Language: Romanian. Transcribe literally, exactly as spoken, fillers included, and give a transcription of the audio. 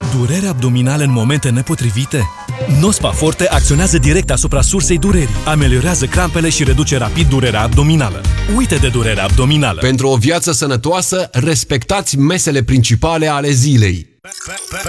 Durere abdominală în momente nepotrivite? Nospa Forte acționează direct asupra sursei durerii, ameliorează crampele și reduce rapid durerea abdominală. Uite de durerea abdominală! Pentru o viață sănătoasă, respectați mesele principale ale zilei.